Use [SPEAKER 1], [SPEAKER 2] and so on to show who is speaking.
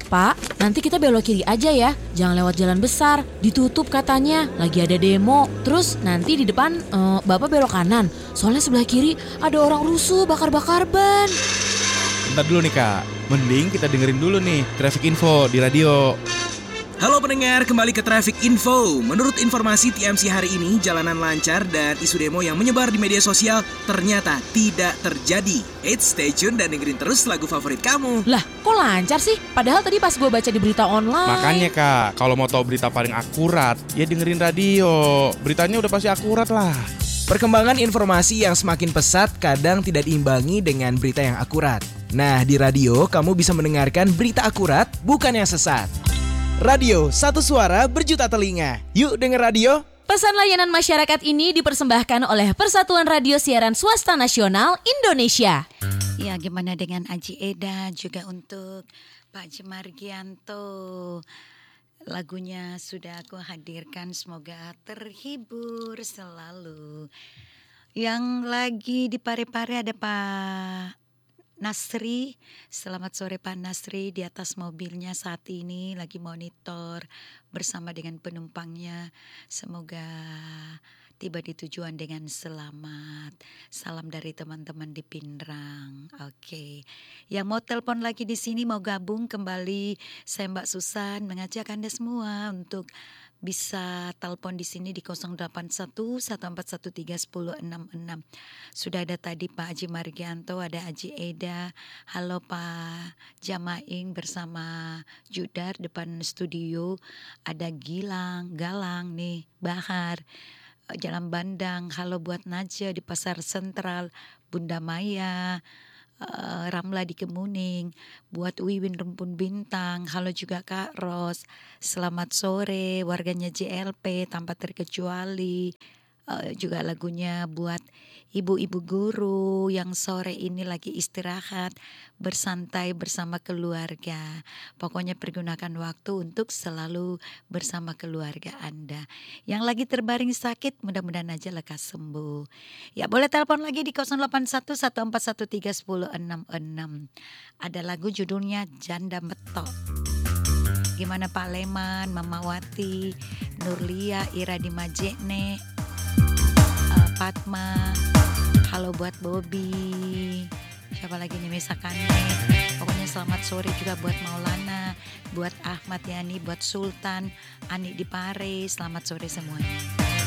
[SPEAKER 1] Pak, nanti kita belok kiri aja ya. Jangan lewat jalan besar. Ditutup katanya. Lagi ada demo. Terus nanti di depan Bapak belok kanan. Soalnya sebelah kiri ada orang rusuh bakar-bakar ban.
[SPEAKER 2] Bentar dulu nih Kak. Mending kita dengerin dulu nih traffic info di radio.
[SPEAKER 3] Halo pendengar, kembali ke Traffic Info. Menurut informasi TMC hari ini, jalanan lancar dan isu demo yang menyebar di media sosial ternyata tidak terjadi. Stay tune dan dengerin terus lagu favorit kamu.
[SPEAKER 1] Lah, kok lancar sih? Padahal tadi pas gue baca di berita online.
[SPEAKER 2] Makanya Kak, kalau mau tahu berita paling akurat, ya dengerin radio. Beritanya udah pasti akurat lah.
[SPEAKER 3] Perkembangan informasi yang semakin pesat kadang tidak diimbangi dengan berita yang akurat. Nah, di radio kamu bisa mendengarkan berita akurat, bukan yang sesat. Radio, satu suara berjuta telinga. Yuk denger radio.
[SPEAKER 1] Pesan layanan masyarakat ini dipersembahkan oleh Persatuan Radio Siaran Swasta Nasional Indonesia.
[SPEAKER 4] Ya, gimana dengan Aji Eda, juga untuk Pak Jemargianto. Lagunya sudah aku hadirkan, semoga terhibur selalu. Yang lagi di Parepare ada Pak Nasri. Selamat sore Pak Nasri, di atas mobilnya saat ini lagi monitor bersama dengan penumpangnya. Semoga tiba di tujuan dengan selamat. Salam dari teman-teman di Pindrang. Oke. Yang mau telepon lagi di sini, mau gabung kembali, saya Mbak Susan mengajak Anda semua untuk bisa telepon di sini di 081 141 310 66. Sudah ada tadi Pak Haji Margianto, ada Haji Eda. Halo Pak Jamaing bersama Judar depan studio. Ada Galang nih, Bahar, Jalan Bandang. Halo buat Naja di Pasar Sentral, Bunda Maya, Ramla di Kemuning, buat Wiwin Rumpun Bintang. Halo juga Kak Ros, selamat sore warganya JLP tanpa terkecuali. Juga lagunya buat ibu-ibu guru yang sore ini lagi istirahat bersantai bersama keluarga. Pokoknya pergunakan waktu untuk selalu bersama keluarga Anda. Yang lagi terbaring sakit, mudah-mudahan aja lekas sembuh. Ya, boleh telepon lagi di 081 141 310 66. Ada lagu judulnya Janda Metok. Gimana Pak Leman, Mama Wati, Nurlia, Ira di Majene, Fatma, halo buat Bobby, siapa lagi nih misalkannya. Pokoknya selamat sore juga buat Maulana, buat Ahmad Yani, buat Sultan, Ani di Pare, selamat sore semuanya.